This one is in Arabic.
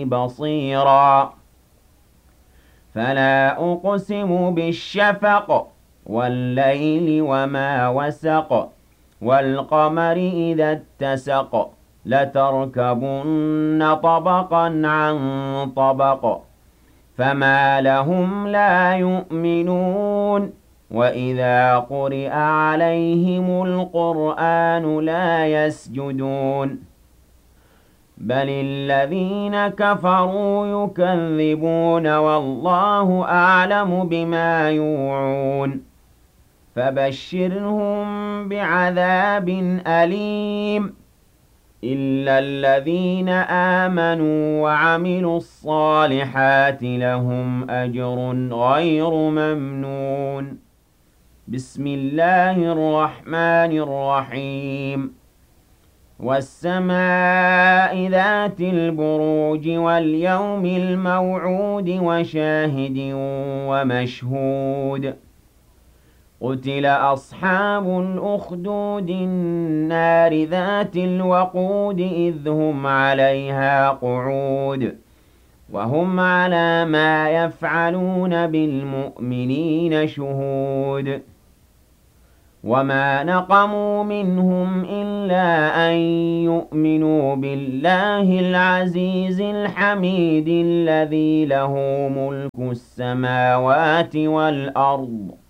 بصيرا فلا أقسم بالشفق والليل وما وسق والقمر إذا اتسق لتركبن طبقا عن طبق فما لهم لا يؤمنون وإذا قرئ عليهم القرآن لا يسجدون بل الذين كفروا يكذبون والله أعلم بما يوعون فبشرهم بعذاب أليم إلا الذين آمنوا وعملوا الصالحات لهم أجر غير ممنون بسم الله الرحمن الرحيم والسماء ذات البروج واليوم الموعود وشاهد ومشهود قتل أصحاب الأخدود النار ذات الوقود إذ هم عليها قعود وهم على ما يفعلون بالمؤمنين شهود وما نقموا منهم إلا أن يؤمنوا بالله العزيز الحميد الذي له ملك السماوات والأرض